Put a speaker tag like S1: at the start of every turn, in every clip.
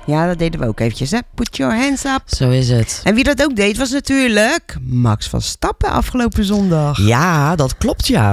S1: Ja, dat deden we ook eventjes. Hè? Put your hands up.
S2: Zo is het.
S1: En wie dat ook deed was natuurlijk Max Verstappen afgelopen zondag.
S2: Ja, dat klopt, ja.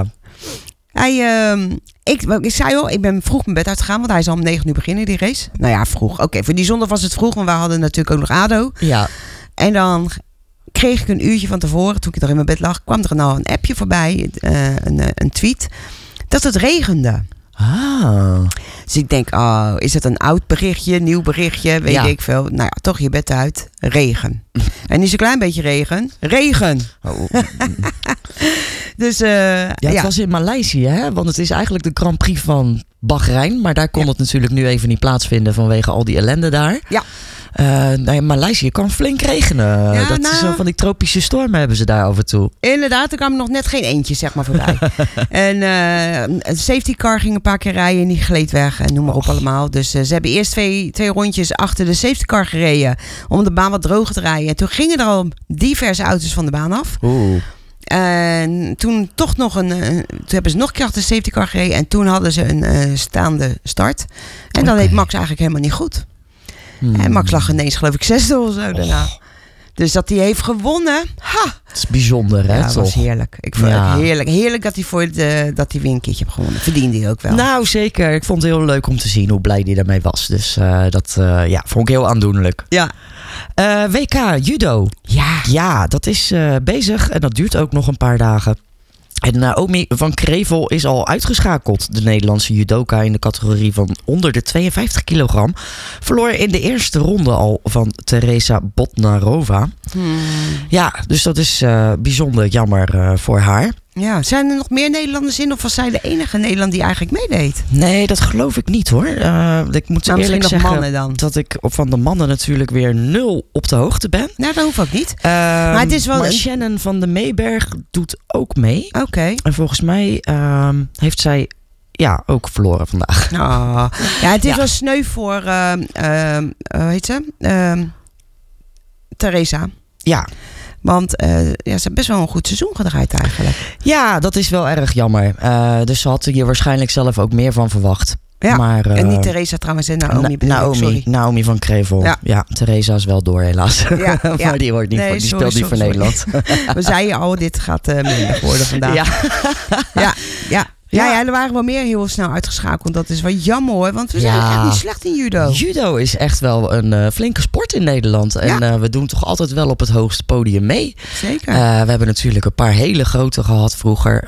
S1: Ik zei al, ik ben vroeg mijn bed uitgegaan, want hij zal om 9 uur beginnen, die race. Nou ja, vroeg. Oké, voor die zondag was het vroeg, want we hadden natuurlijk ook nog ADO.
S2: Ja.
S1: En dan kreeg ik een uurtje van tevoren, toen ik nog in mijn bed lag, kwam er nou een appje voorbij, een tweet, dat het regende.
S2: Ah.
S1: Dus ik denk, is het een oud berichtje, nieuw berichtje, weet ik veel. Nou ja, toch je bed uit, regen. En niet zo'n klein beetje regen.
S2: Oh.
S1: Dus
S2: het was in Maleisië, hè? Want het is eigenlijk de Grand Prix van Bahrein. Maar daar kon het natuurlijk nu even niet plaatsvinden vanwege al die ellende daar.
S1: Ja.
S2: In Maleisië kan flink regenen.
S1: Ja,
S2: is van die tropische stormen hebben ze daar af en toe.
S1: Inderdaad, er kwam nog net geen eentje zeg maar voorbij. En een safety car ging een paar keer rijden en die gleed weg en noem maar op allemaal. Dus ze hebben eerst twee rondjes achter de safety car gereden om de baan wat droger te rijden. En toen gingen er al diverse auto's van de baan af.
S2: Oeh.
S1: En toen toch nog toen hebben ze nog een keer achter de safety car gereden en toen hadden ze een staande start. En dan deed Max eigenlijk helemaal niet goed. En Max lag ineens geloof ik 6e of zo daarna. Dus dat hij heeft gewonnen. Ha!
S2: Het is bijzonder, hè?
S1: Ja, dat was heerlijk. Ik vond het heerlijk. Heerlijk dat hij dat hij weer een keertje heeft gewonnen. Verdiende hij ook wel.
S2: Nou, zeker. Ik vond het heel leuk om te zien hoe blij hij daarmee was. Dus dat vond ik heel aandoenlijk.
S1: Ja.
S2: WK Judo. Ja, dat is bezig en dat duurt ook nog een paar dagen. En Naomi van Krevel is al uitgeschakeld. De Nederlandse judoka in de categorie van onder de 52 kilogram. Verloor in de eerste ronde al van Teresa Botnarova. Ja, dus dat is bijzonder jammer voor haar.
S1: Ja, zijn er nog meer Nederlanders in? Of was zij de enige Nederlander die eigenlijk meedeed?
S2: Nee, dat geloof ik niet hoor. Ik moet eerlijk zeggen
S1: mannen dan.
S2: Dat ik van de mannen natuurlijk weer 0 op de hoogte ben.
S1: Nou, dat hoeft ook niet. Maar het is wel
S2: maar Shannon van de Meeberg doet ook mee.
S1: Oké.
S2: En volgens mij heeft zij ook verloren vandaag.
S1: Oh. Ja, het is wel sneu voor hoe heet ze? Teresa.
S2: Ja.
S1: Want ze heeft best wel een goed seizoen gedraaid eigenlijk.
S2: Ja, dat is wel erg jammer. Dus ze had hier waarschijnlijk zelf ook meer van verwacht.
S1: Ja,
S2: maar,
S1: en niet Teresa trouwens,
S2: Naomi van Krevel. Ja, Teresa is wel door helaas. Ja, maar die wordt niet die speelt niet voor Nederland.
S1: We zeiden al, dit gaat minder worden vandaag. Ja, er waren wel meer heel snel uitgeschakeld. Dat is wel jammer hoor, want we zijn echt niet slecht in judo.
S2: Judo is echt wel een flinke sport in Nederland. En we doen toch altijd wel op het hoogste podium mee.
S1: Zeker.
S2: We hebben natuurlijk een paar hele grote gehad vroeger.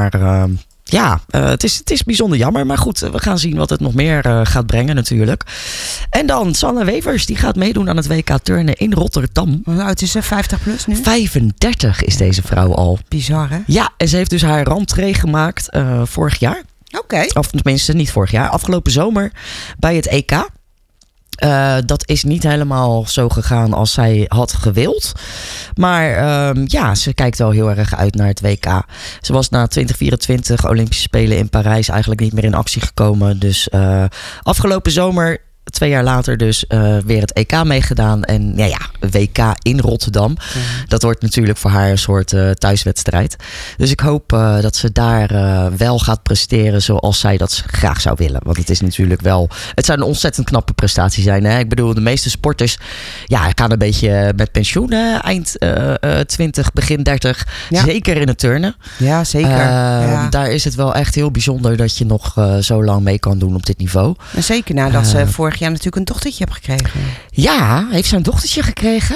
S2: Het is bijzonder jammer. Maar goed, we gaan zien wat het nog meer gaat brengen natuurlijk. En dan Sanne Wevers, die gaat meedoen aan het WK turnen in Rotterdam.
S1: Hoe oud is ze? 50 plus nu?
S2: 35 is deze vrouw al.
S1: Bizar hè?
S2: Ja, en ze heeft dus haar rentree gemaakt vorig jaar.
S1: Oké.
S2: Of tenminste niet vorig jaar, afgelopen zomer bij het EK. Dat is niet helemaal zo gegaan als zij had gewild. Maar ze kijkt wel heel erg uit naar het WK. Ze was na 2024 Olympische Spelen in Parijs eigenlijk niet meer in actie gekomen. Dus afgelopen zomer, 2 jaar later dus weer het EK meegedaan. En WK in Rotterdam. Dat wordt natuurlijk voor haar een soort thuiswedstrijd. Dus ik hoop dat ze daar wel gaat presteren zoals zij dat graag zou willen. Want het is natuurlijk wel... Het zou een ontzettend knappe prestatie zijn. Hè? Ik bedoel, de meeste sporters gaan een beetje met pensioen. Eind 20, begin 30. Ja. Zeker in het turnen.
S1: Ja, zeker.
S2: Daar is het wel echt heel bijzonder dat je nog zo lang mee kan doen op dit niveau.
S1: En zeker nadat ze vorig jaar natuurlijk een dochtertje heeft gekregen.
S2: Ja, heeft ze een dochtertje gekregen?